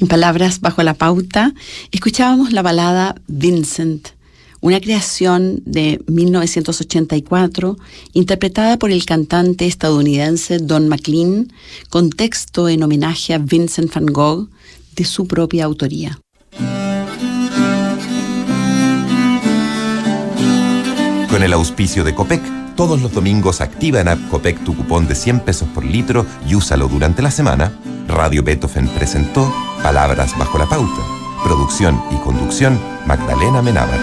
En Palabras bajo la pauta, escuchábamos la balada Vincent, una creación de 1984, interpretada por el cantante estadounidense Don McLean, con texto en homenaje a Vincent van Gogh, de su propia autoría. Con el auspicio de Copec, todos los domingos activa en App Copec tu cupón de 100 pesos por litro y úsalo durante la semana. Radio Beethoven presentó Palabras bajo la pauta. Producción y conducción, Magdalena Menábar.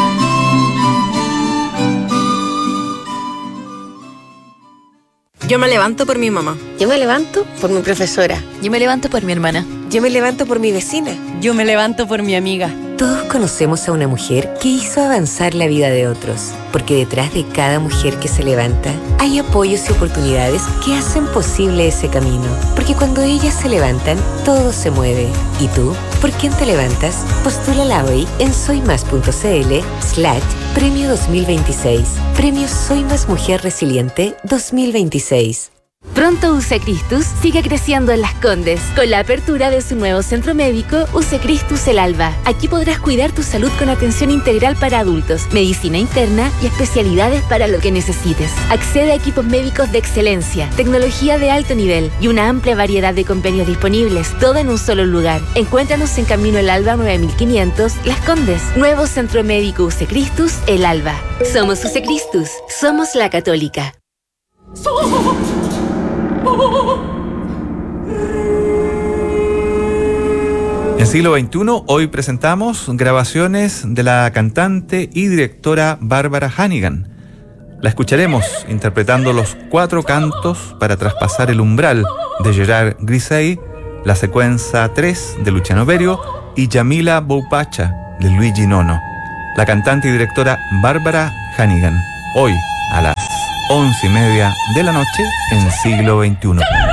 Yo me levanto por mi mamá. Yo me levanto por mi profesora. Yo me levanto por mi hermana. Yo me levanto por mi vecina. Yo me levanto por mi amiga. Todos conocemos a una mujer que hizo avanzar la vida de otros, porque detrás de cada mujer que se levanta hay apoyos y oportunidades que hacen posible ese camino. Porque cuando ellas se levantan, todo se mueve. ¿Y tú? ¿Por quién te levantas? Postúlala hoy en soymas.cl/Premio 2026. Premio Soy Más Mujer Resiliente 2026. Pronto UC Christus sigue creciendo en Las Condes, con la apertura de su nuevo centro médico UC Christus El Alba. Aquí podrás cuidar tu salud con atención integral para adultos, medicina interna y especialidades para lo que necesites. Accede a equipos médicos de excelencia, tecnología de alto nivel y una amplia variedad de convenios disponibles, todo en un solo lugar. Encuéntranos en Camino El Alba 9500, Las Condes. Nuevo centro médico UC Christus El Alba. Somos UC Christus, somos la católica. En siglo XXI, hoy presentamos grabaciones de la cantante y directora Barbara Hannigan. La escucharemos interpretando los 4 cantos para traspasar el umbral de Gerard Grisey, la secuencia 3 de Luciano Berio y Yamila Boupacha de Luigi Nono. La cantante y directora Barbara Hannigan, hoy a las 11:30 de la noche en siglo XXI.